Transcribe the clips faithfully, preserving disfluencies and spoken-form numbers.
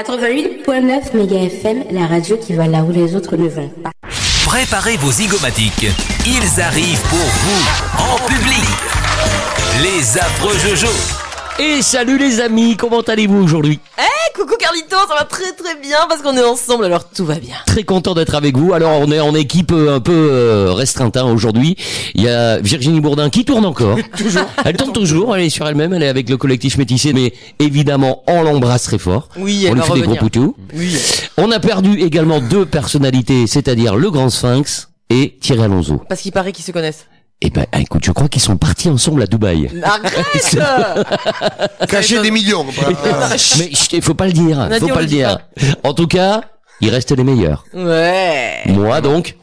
quatre-vingt-huit virgule neuf méga F M, la radio qui va là où les autres ne vont pas. Préparez vos zygomatiques. Ils arrivent pour vous, en public. Les affreux Jojo. Et salut les amis, comment allez-vous aujourd'hui ? Eh, hey, coucou Carlito, ça va très très bien parce qu'on est ensemble, alors tout va bien. Très content d'être avec vous. Alors on est en équipe un peu euh, restreinte hein, aujourd'hui. Il y a Virginie Bourdin qui tourne encore. Toujours. Elle tourne toujours, elle est sur elle-même, elle est avec le collectif Métissé, mais évidemment on l'embrasse très fort. Oui, elle on lui va fait revenir. des gros poutous. Oui. On a perdu également deux personnalités, c'est-à-dire le Grand Sphinx et Thierry Alonso. Parce qu'il paraît qu'ils se connaissent. Eh ben, écoute, je crois qu'ils sont partis ensemble à Dubaï. Arrête. Cacher des millions. Mais il faut pas le dire, On a faut dit, on pas le le dit dire. En tout cas, il reste les meilleurs. Ouais. Moi donc.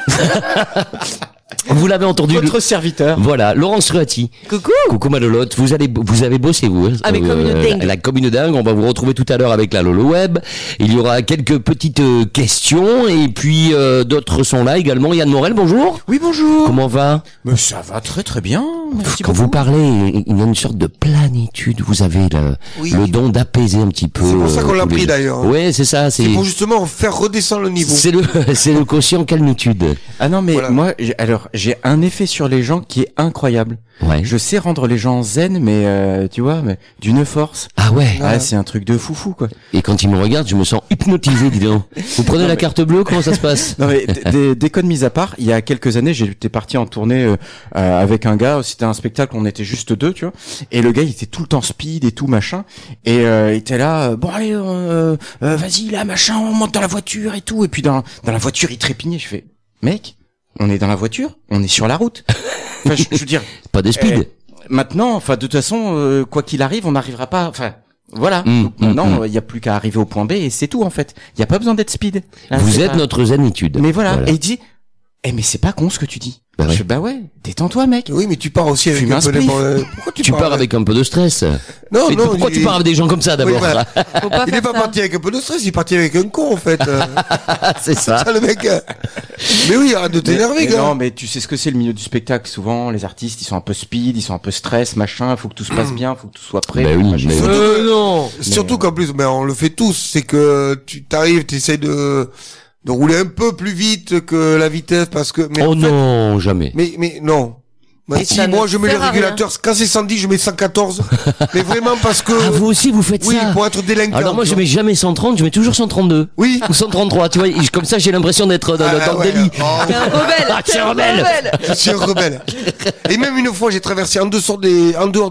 Vous l'avez entendu. Votre serviteur. Voilà, Laurence Ruati. Coucou. Coucou ma Lolotte, vous allez, vous avez bossé vous. Hein, Ah mais comme une dingue. La commune dingue, on va vous retrouver tout à l'heure avec la Lolo Web. Il y aura quelques petites euh, questions et puis euh, d'autres sont là également. Yann Morel, bonjour. Oui, bonjour. Comment va ? Mais ça va très très bien. Merci Quand beaucoup. vous parlez, il y a une sorte de planitude. Vous avez le, Oui. le don d'apaiser un petit peu. C'est pour ça qu'on euh, l'a tous pris, les- d'ailleurs. Ouais, c'est ça. C'est C'est pour justement faire redescendre le niveau. c'est le c'est le quotient calmitude. Ah non, mais Voilà. moi, j'ai- alors j'ai un effet sur les gens qui est incroyable. Ouais. Je sais rendre les gens zen, mais euh, tu vois, mais d'une force. Ah ouais. Ah, c'est un truc de foufou quoi. Et quand il me regarde, je me sens hypnotisé, dis donc. Vous prenez Non, la mais- carte bleue, comment ça se passe ? Non mais d- des déconnes mises à part, il y a quelques années, j'étais parti en tournée euh, euh, avec un gars. C'était un spectacle, on était juste deux, tu vois. Et le gars, il était tout le temps speed et tout machin. Et euh, il était là, euh, bon allez, euh, euh, vas-y là machin, on monte dans la voiture et tout. Et puis dans dans la voiture, il trépignait. Je fais, mec, on est dans la voiture, on est sur la route. Enfin, je, je veux dire, Pas de speed. eh, maintenant, enfin de toute façon, euh, quoi qu'il arrive, on n'arrivera pas. Enfin. Voilà. Mm, Donc mm, maintenant, mm. il y a plus qu'à arriver au point B et c'est tout en fait. Il y a pas besoin d'être speed. Là, Vous c'est êtes pas- notre zénitude. Mais voilà. Et il dit, eh mais c'est pas con ce que tu dis. Bah ouais. Je fais, bah ouais, détends-toi mec. Oui, mais tu pars aussi avec Fume un un peu spliff. d'impo- Pourquoi tu, Tu pars avec un peu de stress. Non, Mais non. pourquoi il- tu pars avec des gens comme ça d'abord Oui, voilà. Faut pas Il faire est pas ça. parti avec un peu de stress, il est parti avec un con en fait. Euh, C'est ça. ça le mec. euh. Mais oui, arrête de Mais- t'énerver, mais gars. Non, mais tu sais ce que c'est le milieu du spectacle. Souvent, les artistes, ils sont un peu speed, ils sont un peu stress, machin. Faut que tout se passe bien, faut que tout soit prêt. Bah oui, machin. mais oui. Euh, non. Surtout qu'en plus, ben on le fait tous, c'est que tu t'arrives, t'essayes de de rouler un peu plus vite que la vitesse parce que. Mais Oh en fait- non, jamais. Mais mais non. Bah, Et si ça moi ne je mets le sert à régulateur, quand c'est cent dix, je mets cent quatorze. Mais vraiment parce que. Ah, vous aussi, vous faites oui, ça. pour être délinquant. Alors moi, tu je vois. mets jamais cent trente, je mets toujours cent trente-deux. Oui. Ou cent trente-trois, tu vois. Et comme ça, j'ai l'impression d'être dans, Ah, dans ouais. le délit. Oh, T'es un rebelle. Ah, c'est T'es rebelle. je suis un rebelle. Et même une fois, j'ai traversé en dehors des, en dehors